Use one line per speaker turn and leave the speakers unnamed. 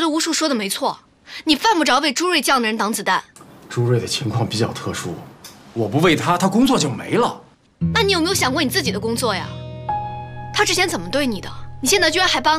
得吴叔说的没错，你犯不着为朱瑞这样的人挡子弹。
朱瑞的情况比较特殊，我不为他，他工作就没了。
那你有没有想过你自己的工作呀？他之前怎么对你的，你现在居然还帮